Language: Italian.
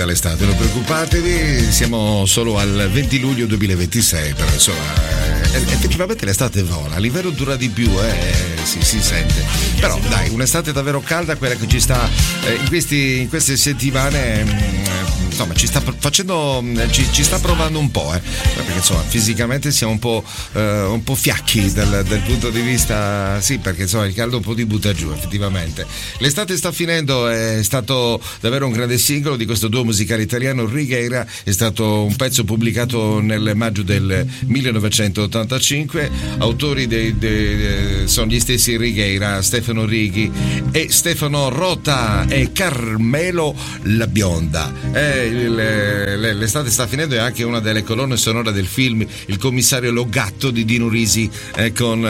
dall'estate, non preoccupatevi, siamo solo al 20 luglio 2026, però insomma effettivamente l'estate vola, l'inverno dura di più, si sente, però dai, un'estate davvero calda, quella che ci sta in queste settimane, insomma ci sta facendo, ci sta provando un po', perché insomma fisicamente siamo un po' fiacchi dal punto di vista, sì, perché insomma il caldo un po' ti butta giù effettivamente. L'estate sta finendo, è stato davvero un grande singolo di questo duo musicale italiano. Righeira è stato un pezzo pubblicato nel maggio del 1985, autori sono gli stessi Righeira, Stefano Righi e Stefano Rota e Carmelo La Bionda. L'estate sta finendo, è anche una delle colonne sonore del film Il commissario Logatto di Dino Risi, con